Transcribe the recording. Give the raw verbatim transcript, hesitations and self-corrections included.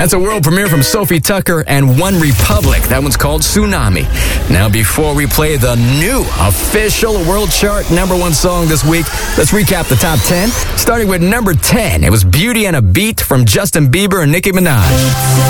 That's a world premiere from Sophie Tucker and One Republic. That one's called Tsunami. Now, before we play the new official world chart number one song this week, let's recap the top ten. Starting with number ten, it was Beauty and a Beat from Justin Bieber and Nicki Minaj.